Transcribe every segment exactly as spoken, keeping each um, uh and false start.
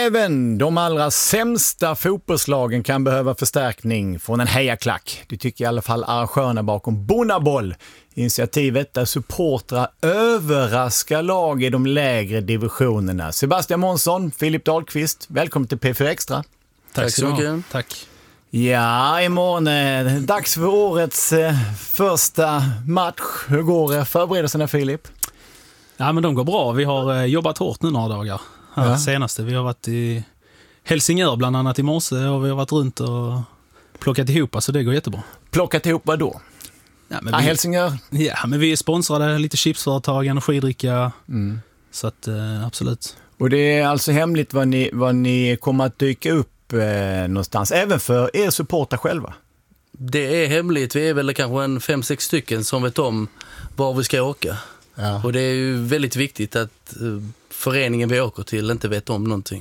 Även de allra sämsta fotbollslagen kan behöva förstärkning från en hejaklack. Det tycker i alla fall arrangörerna bakom Bonnaboll. Initiativet där supportrar överraskar lag i de lägre divisionerna. Sebastian Månsson, Filip Dahlqvist, välkommen till P fyra Extra. Tack, Tack så mycket. Tack. Ja, imorgon är det dags för årets eh, första match. Hur går förberedelserna, Filip? Ja, men de går bra. Vi har eh, jobbat hårt nu några dagar. Här ja. Senaste. Vi har varit i Helsingör bland annat i morse och vi har varit runt och plockat ihop, så det går jättebra. Plockat ihop vad då? Ja, men ah, vi, Helsingör? Ja, men vi är sponsrade lite chipsföretag, energidricka. Mm. Så att, eh, absolut. Och det är alltså hemligt vad ni, vad ni kommer att dyka upp eh, någonstans, även för er supporter själva? Det är hemligt. Vi är väl kanske en fem, sex stycken som vet om var vi ska åka. Ja. Och det är ju väldigt viktigt att uh, föreningen vi åker till inte vet om någonting.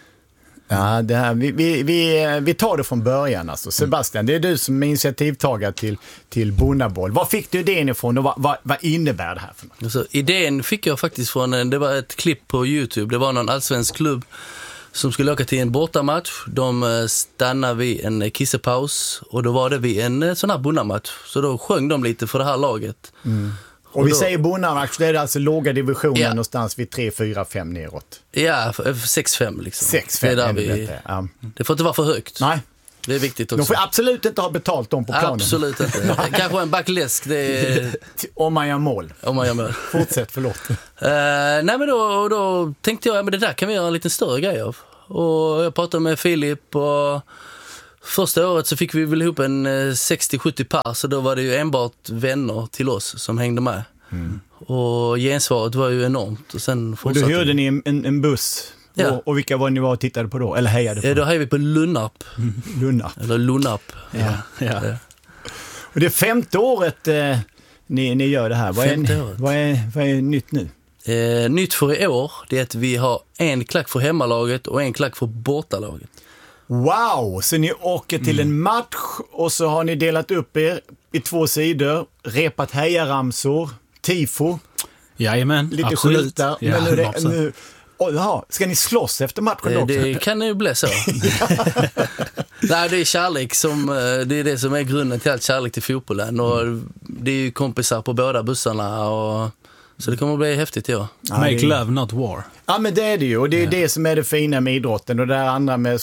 Ja, det här, vi, vi, vi, vi tar det från början alltså. Sebastian, det är du som är initiativtagare till, till Bonnaboll. Var fick du idén ifrån och vad, vad, vad innebär det här för något? Alltså, idén fick jag faktiskt från, det var ett klipp på YouTube. Det var någon allsvensk klubb som skulle åka till en bortamatch. De stannade vid en kissepaus och då var det vid en sån här Bonnamatch. Så då sjöng de lite för det här laget. Mm. Och, och vi då, säger Bonnamatch, det är alltså låga divisioner ja. Någonstans vid tre, fyra, fem neråt. Ja, sex, fem liksom. sex, fem, det, är där vi, det, ja. det får inte vara för högt. Nej. Det är viktigt också. De får absolut inte ha betalt dem på planen. Absolut inte. Kanske en backläsk. Det är... Om man gör mål. Om man gör mål. Fortsätt, förlåt. Uh, nej men då, då tänkte jag, ja, men det där kan vi göra en lite större grej av. Och jag pratade med Filip och första året så fick vi väl ihop en sextio sjuttio par, så då var det ju enbart vänner till oss som hängde med. Mm. Och gensvaret var ju enormt. Och, sen och då hörde ni en, en, en buss. Ja. Och, och vilka var ni var och tittade på då? Eller hejade på? Ja, då hejade vi på Lunnarp. Mm. Lunnarp. Eller Lunnarp. Ja. Ja. Ja. Ja. Och det är femte året eh, ni, ni gör det här. Vad är, vad, är, vad är nytt nu? Eh, nytt för i år, det är att vi har en klack för hemmalaget och en klack för bortalaget. Wow, så ni åker till mm. en match och så har ni delat upp er i två sidor, repat hejaramsor, tifo. Jajamän, lite absolut. Skyltar. Ja, men nu, det, nu oh, ja, ska ni slåss efter matchen eh, också? Det kan ju bli så. Nej, det är kärlek som, det är det som är grunden till allt kärlek till fotbollen. Och mm. det är ju kompisar på båda bussarna och så det kommer att bli häftigt, ja. Make ja, love, not war. Ja, men det är det ju. Och det är ja. det som är det fina med idrotten. Och det andra med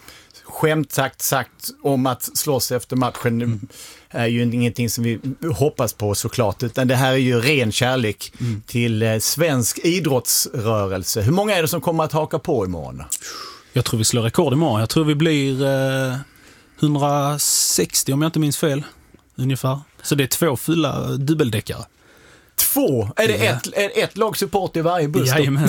skämt sagt, sagt om att slåss efter matchen mm. är ju ingenting som vi hoppas på såklart. Utan det här är ju ren kärlek mm. till eh, svensk idrottsrörelse. Hur många är det som kommer att haka på imorgon? Jag tror vi slår rekord imorgon. Jag tror vi blir eh, hundrasextio om jag inte minns fel. Ungefär. Så det är två fulla dubbeldäckare. Två? Är det ja. ett, är ett lag support i varje buss? Jajamän.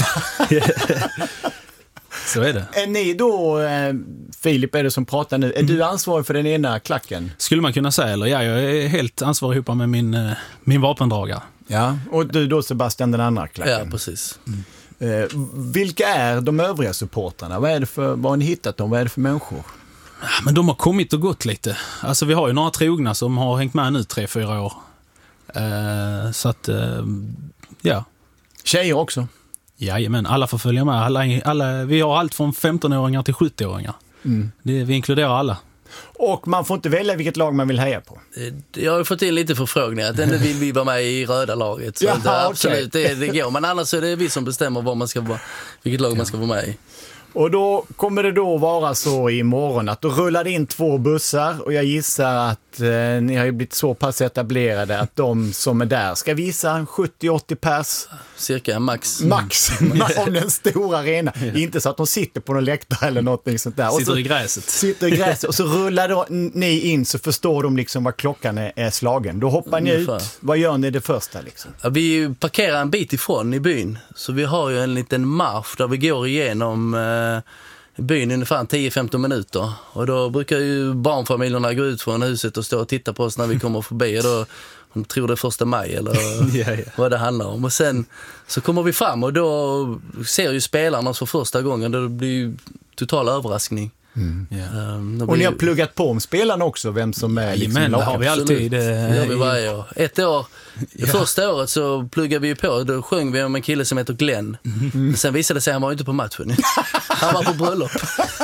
Så är det. Är ni då, eh, Filip är det som pratar nu, är mm. du ansvarig för den ena klacken? Skulle man kunna säga, eller ja, jag är helt ansvarig ihop med min, eh, min vapendragare. Ja, och du då Sebastian den andra klacken? Ja, precis. Mm. Eh, vilka är de övriga supportrarna? Vad är det för, vad har ni hittat dem? Vad är det för människor? Ja, men de har kommit och gått lite. Alltså vi har ju några trogna som har hängt med nu tre, fyra år. Uh, så att, uh, ja. Tjejer också? Jajamän, alla får följa med. Alla, alla, vi har allt från femtonåringar till sjuttioåringar. Mm. Det, vi inkluderar alla. Och man får inte välja vilket lag man vill heja på? Jag har fått in lite förfrågningar. Den vill vi vara med i röda laget. Så ja, det, absolut, okay. det, det går. Men annars är det vi som bestämmer vad man ska vara, vilket lag ja. man ska vara med i. Och då kommer det då vara så imorgon att då rullar in två bussar och jag gissar att eh, ni har ju blivit så pass etablerade att de som är där ska visa sjuttio åttio pers. Cirka max. Max, mm. om den stora arena. Ja. Inte så att de sitter på någon läktare eller någonting sånt där. Sitter och så, i gräset. Sitter i gräset och så rullar då ni in så förstår de liksom vad klockan är, är slagen. Då hoppar ni Ungefär. ut. Vad gör ni det första liksom? Ja, vi parkerar en bit ifrån i byn. Så vi har ju en liten marsch där vi går igenom eh, byn ungefär tio femton minuter. Och då brukar ju barnfamiljerna gå ut från huset och stå och titta på oss när vi kommer förbi. Och då de tror det är första maj eller ja, ja. vad det handlar om. Och sen så kommer vi fram och då ser ju spelarna för första gången. Det blir ju total överraskning. Mm. Yeah. Um, och ni har pluggat på om spelarna också, vem som är liksom men det har vi alltid. Det gör vi varje år. Ett år, Ja. första året så pluggade vi på, då sjöng vi om en kille som heter Glenn. Mm. Sen visade det sig att han var inte på matchen. Han var på bröllop.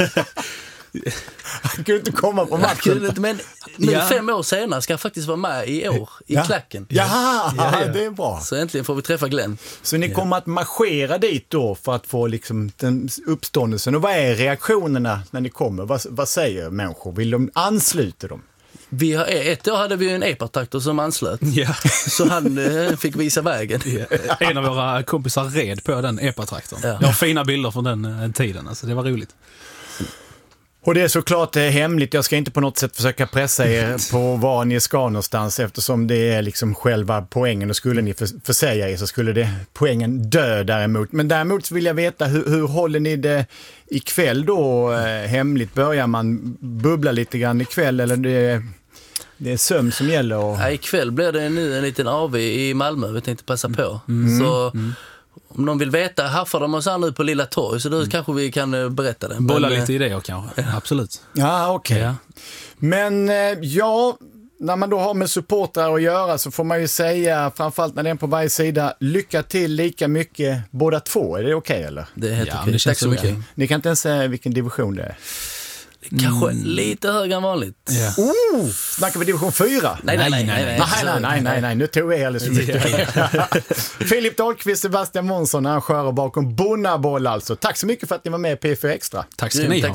Han kunde inte komma på matchen. Men nu Ja. fem år senare ska han faktiskt vara med i år, i Ja. klacken. Jaha, Ja, ja. det är bra. Så äntligen får vi träffa Glenn. Så ni kommer att marschera dit då för att få liksom den uppståndelsen. Och vad är reaktionerna när ni kommer? Vad, vad säger människor? Vill de ansluta dem? Vi har, ett år hade vi en epatraktor som anslöt. Ja. Så han eh, fick visa vägen. En av våra kompisar red på den epatraktorn. Ja. Jag har fina bilder från den eh, tiden, alltså det var roligt. Och det är såklart eh, hemligt. Jag ska inte på något sätt försöka pressa er på var ni ska någonstans, eftersom det är liksom själva poängen. Och skulle ni för, försäga er så skulle det poängen dö däremot. Men däremot så vill jag veta, hur, hur håller ni det ikväll då eh, hemligt? Börjar man bubbla lite grann ikväll, eller det, det är sömn som gäller? Och... Ja, ikväll blir det nu en liten A V i Malmö, vi tänkte passa på. Mm. Så Mm. om någon vill veta, haffar de oss här nu på Lilla Torg, så då mm. kanske vi kan uh, berätta det. Bolla Men, lite idéer kanske, absolut. Ja, okej. Okay. Ja. Men eh, ja, när man då har med supportrar att göra så får man ju säga, framförallt när det är på varje sida, lycka till lika mycket båda två. Är det okej okay, eller? Det är helt Ja, okej. det Tack så mycket. okej. Ni kan inte ens säga vilken division det är. Kanske lite högre än vanligt. Ja. Oh, snackar vi division fyra? Nej, nej, nej. nej, nej, Nej, nej, nej, nej, nej, nu tog jag alldeles för mycket. Filip Dahlqvist, Sebastian Månsson, arrangörer bakom Bonnaboll alltså. Tack så mycket för att ni var med i P fyra Extra. Tack ska ni ha.